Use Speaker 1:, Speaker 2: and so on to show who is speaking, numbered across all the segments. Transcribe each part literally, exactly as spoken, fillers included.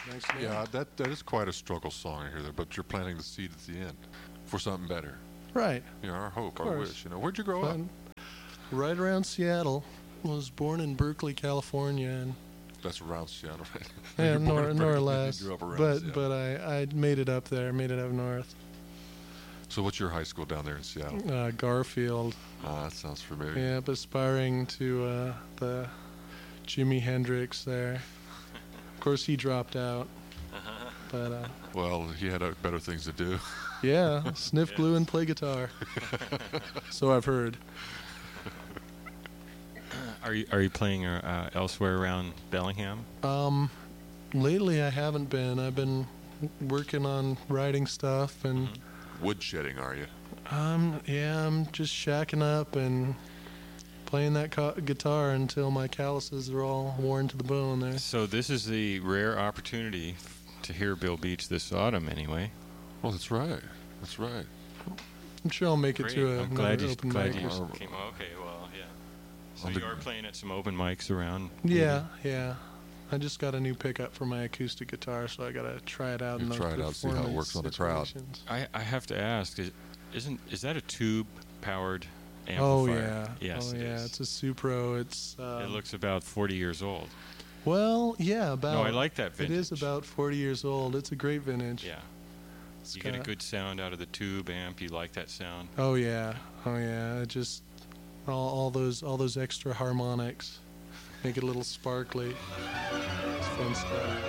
Speaker 1: Nice name.
Speaker 2: Yeah, that that is quite a struggle song I hear there, but you're planting the seed at the end for something better.
Speaker 1: Right.
Speaker 2: You know, our hope,
Speaker 1: Of
Speaker 2: our
Speaker 1: course.
Speaker 2: wish. You know, where'd you grow up?
Speaker 1: Fun. Right around Seattle. Was born in Berkeley, California, and
Speaker 2: That's around Seattle, right?
Speaker 1: yeah,
Speaker 2: You're born
Speaker 1: nor,
Speaker 2: in
Speaker 1: nor
Speaker 2: Berkeley,
Speaker 1: less.
Speaker 2: you grew up around
Speaker 1: But
Speaker 2: Seattle.
Speaker 1: but I, I made it up there, made it up north.
Speaker 2: So what's your high school down there in Seattle?
Speaker 1: Uh, Garfield.
Speaker 2: Ah, that sounds familiar.
Speaker 1: Yeah, aspiring to uh, the Jimi Hendrix there. Of course, he dropped out. But uh,
Speaker 2: Well, he had uh, better things to do.
Speaker 1: yeah, sniff glue and play guitar. So I've heard.
Speaker 3: Are you are you playing uh, elsewhere around Bellingham?
Speaker 1: Um, lately I haven't been. I've been working on writing stuff and
Speaker 2: Woodshedding, are you?
Speaker 1: um, yeah, I'm just shacking up and playing that co- guitar until my calluses are all worn to the bone there.
Speaker 3: So this is the rare opportunity to hear Bill Beach this autumn, anyway.
Speaker 2: Oh, that's right. That's right.
Speaker 1: I'm sure I'll make it
Speaker 3: Great.
Speaker 1: to a,
Speaker 3: I'm glad
Speaker 1: another
Speaker 3: you,
Speaker 1: open
Speaker 3: glad
Speaker 1: mic.
Speaker 3: you
Speaker 1: or something.
Speaker 3: came. Okay, well, yeah. So
Speaker 2: On
Speaker 3: you
Speaker 2: the-
Speaker 3: are playing at some open mics around.
Speaker 1: Yeah, yeah. I just got a new pickup for my acoustic guitar, so I gotta try it out
Speaker 2: You
Speaker 1: in those
Speaker 2: try it out, see how it
Speaker 1: performance
Speaker 2: works on the crowd.
Speaker 1: situations.
Speaker 3: I, I have to ask, is, isn't is that a tube powered
Speaker 1: Oh
Speaker 3: amplifier?
Speaker 1: yeah,
Speaker 3: Yes,
Speaker 1: oh
Speaker 3: it
Speaker 1: yeah.
Speaker 3: is.
Speaker 1: It's a Supro. It's um,
Speaker 3: It looks about forty years old.
Speaker 1: well, yeah. About
Speaker 3: No, I like that
Speaker 1: It is
Speaker 3: vintage.
Speaker 1: about forty years old. It's a great vintage.
Speaker 3: Yeah.
Speaker 1: It's
Speaker 3: You get a
Speaker 1: got-
Speaker 3: good sound out of the tube amp. You like that sound?
Speaker 1: Oh yeah, oh yeah. It just all, all those all those extra harmonics make it a little sparkly. It's fun stuff.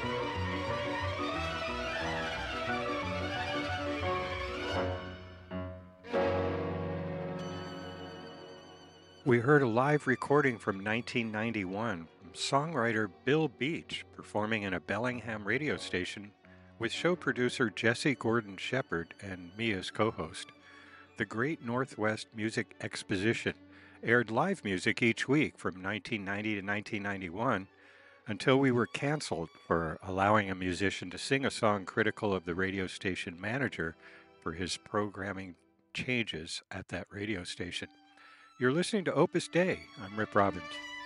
Speaker 4: We heard a live recording from nineteen ninety-one from songwriter Bill Beach performing in a Bellingham radio station with show producer Jesse Gordon Shepherd and me as co-host. The Great Northwest Music Exposition aired live music each week from nineteen ninety to nineteen ninety-one until we were canceled for allowing a musician to sing a song critical of the radio station manager for his programming changes at that radio station. You're listening to Opus Dei. I'm Rip Robbins.